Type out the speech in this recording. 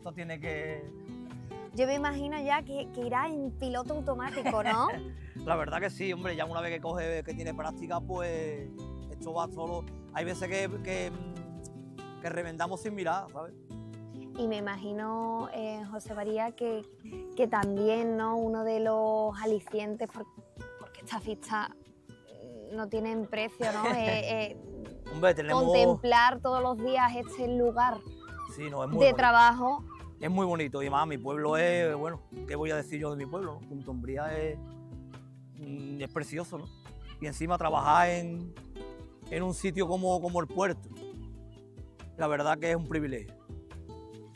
esto tiene que... Yo me imagino ya que irá en piloto automático, ¿no? La verdad que sí, hombre, ya una vez que tiene práctica, pues esto va solo. Hay veces que reventamos sin mirar, ¿sabes? Y me imagino, José María, que también, ¿no? Uno de los alicientes, porque estas fiestas no tienen precio, ¿no? Hombre, tenemos... Contemplar todos los días este lugar sí, no, es muy de bonito. Trabajo. Es muy bonito y más, mi pueblo es, bueno, ¿qué voy a decir yo de mi pueblo? ¿No? Punta Umbría es precioso, ¿no? Y encima trabajar en un sitio como el puerto, la verdad que es un privilegio.